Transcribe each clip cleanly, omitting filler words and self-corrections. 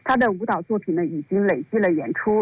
他的舞蹈作品呢，已经累计了演出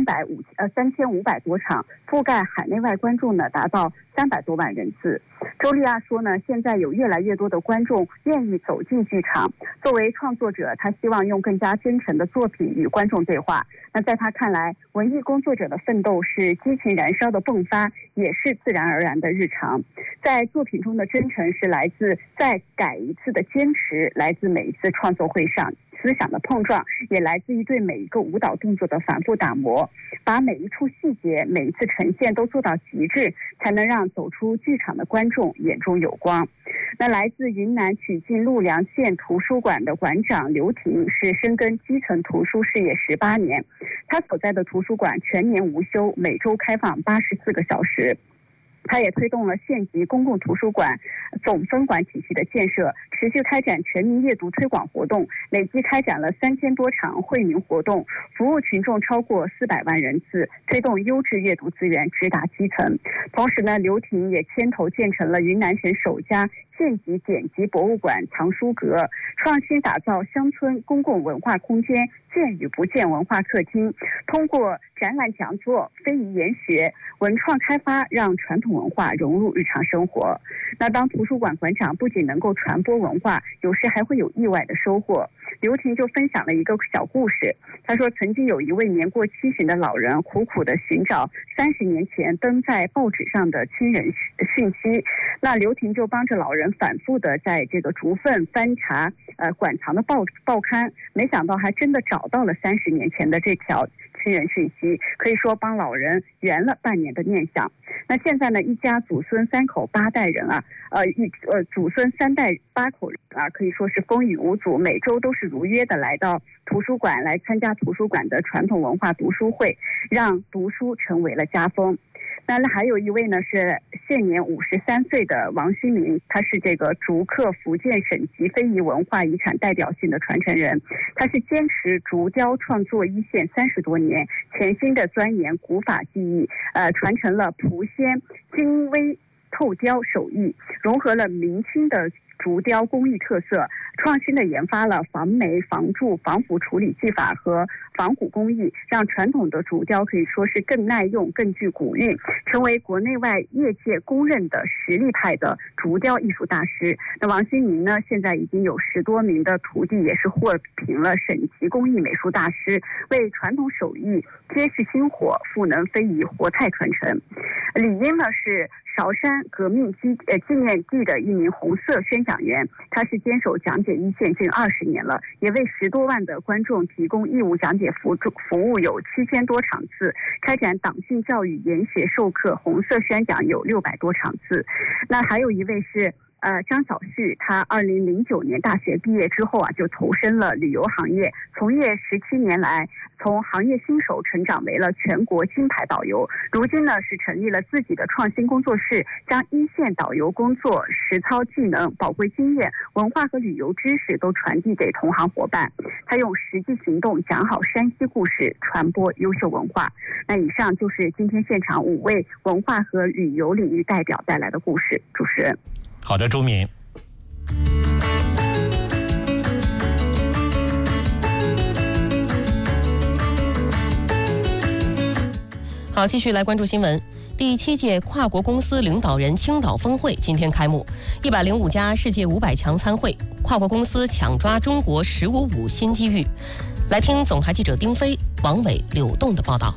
3500多场，覆盖海内外观众呢达到300多万人次。周丽亚说呢，现在有越来越多的观众愿意走进剧场。作为创作者，他希望用更加真诚的作品与观众对话。那在他看来，文艺工作者的奋斗是激情燃烧的迸发，也是自然而然的日常。在作品中的真诚是来自再改一次的坚持，来自每一次创作会上思想的碰撞，也来自于对每一个舞蹈动作的反复打磨，把每一处细节、每一次呈现都做到极致，才能让走出剧场的观众眼中有光。那来自云南曲靖陆良县图书馆的馆长刘婷是深耕基层图书事业18年，他所在的图书馆全年无休，每周开放84个小时。他也推动了县级公共图书馆总分馆体系的建设，持续开展全民阅读推广活动，累计开展了3000多场惠民活动，服务群众超过400万人次，推动优质阅读资源直达基层。同时呢，刘婷也牵头建成了云南省首家县级典籍博物馆藏书阁，创新打造乡村公共文化空间见与不见文化客厅，通过展览讲座、非遗研学、文创开发，让传统文化融入日常生活。那当图书馆馆长不仅能够传播文化，有时还会有意外的收获。刘婷就分享了一个小故事，他说曾经有一位年过70的老人苦苦地寻找30年前登在报纸上的亲人讯息，那刘婷就帮着老人反复地在这个逐份翻查馆藏的报刊，没想到还真的找到了30年前的这条亲人讯息，可以说帮老人圆了半年的念想。那现在呢，一家祖孙3口8代人啊，祖孙3代8口人啊，可以说是风雨无阻，每周都是如约的来到图书馆来参加图书馆的传统文化读书会，让读书成为了家风。那还有一位呢是现年53岁的王新民，他是这个竹刻福建省级非遗文化遗产代表性的传承人，他是坚持竹雕创作一线30多年，潜心的钻研古法技艺，传承了莆仙精微透雕手艺，融合了明清的竹雕工艺特色，创新的研发了防霉、防蛀、防腐处理技法和仿古工艺，让传统的竹雕可以说是更耐用、更具古韵，成为国内外业界公认的实力派的竹雕艺术大师。那王新民呢，现在已经有10多名的徒弟，也是获评了省级工艺美术大师，为传统手艺接续薪火，赋能非遗活态传承。李英呢是韶山革命纪念地的一名红色宣讲员，他是坚守讲解一线近20年了，也为10多万的观众提供义务讲解服务有7000多场次，开展党性教育研学授课，红色宣讲有600多场次。那还有一位是张小旭，他2009年大学毕业之后啊，就投身了旅游行业，从业17年来，从行业新手成长为了全国金牌导游。如今呢，是成立了自己的创新工作室，将一线导游工作实操技能、宝贵经验、文化和旅游知识都传递给同行伙伴。他用实际行动讲好山西故事，传播优秀文化。那以上就是今天现场5位文化和旅游领域代表带来的故事。主持人。 好的，朱敏。好，继续来关注新闻。第7届跨国公司领导人青岛峰会今天开幕，105家世界500强参会，跨国公司抢抓中国“15+5”新机遇。来听总台记者丁飞、王伟、柳栋的报道。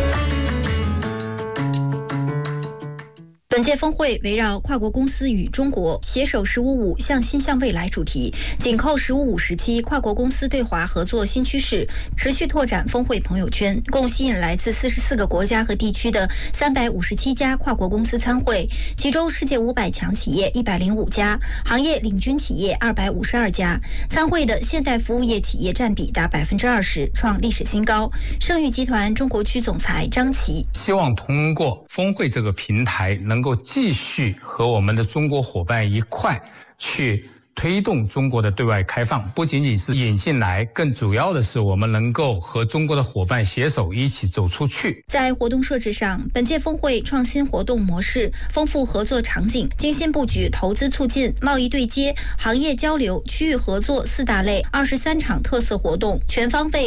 本届峰会围绕跨国公司与中国携手“15+5”向新向未来主题，紧扣“15+5”时期跨国公司对华合作新趋势，持续拓展峰会朋友圈，共吸引来自44个国家和地区的357家跨国公司参会，其中世界500强企业105家，行业领军企业252家。参会的现代服务业企业占比达20%，创历史新高。盛誉集团中国区总裁张琦希望通过峰会这个平台，能够继续和我们的中国伙伴一块去推动中国的对外开放，不仅仅是引进来，更主要的是我们能够和中国的伙伴携手一起走出去。 在活动设置上，本届峰会创新活动模式，丰富合作场景，精心布局投资促进、贸易对接、行业交流、区域合作4大类，23场特色活动，全方位